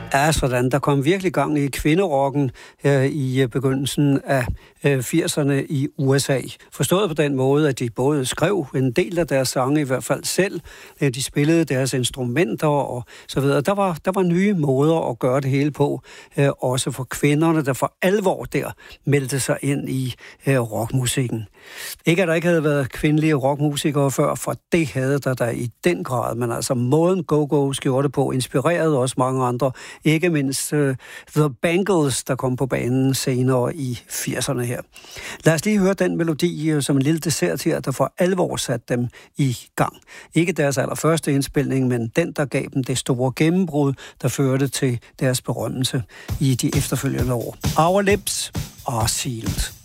Ja, sådan. Der kom virkelig gang i kvinderocken i begyndelsen af 80'erne i USA. Forstået på den måde, at de både skrev en del af deres sange, i hvert fald selv. De spillede deres instrumenter og så videre. Der var nye måder at gøre det hele på, også for kvinderne, der for alvor der meldte sig ind i rockmusikken. Ikke at der ikke havde været kvindelige rockmusikere før, for det havde der i den grad, men altså måden Go-Go's gjorde det på, inspirerede også mange andre. Ikke mindst The Bangles, der kom på banen senere i 80'erne her. Lad os lige høre den melodi som en lille dessert her, der for alvor satte dem i gang. Ikke deres allerførste indspilning, men den, der gav dem det store gennembrud, der førte til deres berømmelse i de efterfølgende år. Our lips are sealed.